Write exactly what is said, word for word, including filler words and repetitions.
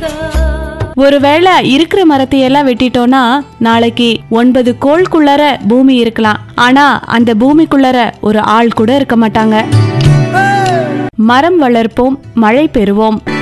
ஒருவேளை இருக்கிற மரத்தையெல்லாம் வெட்டிட்டோம்னா நாளைக்கு ஒன்பது கோள்குள்ளர பூமி இருக்கலாம், ஆனா அந்த பூமிக்குள்ளர ஒரு ஆள் கூட இருக்க மாட்டாங்க. மரம் வளர்ப்போம், மழை பெறுவோம்.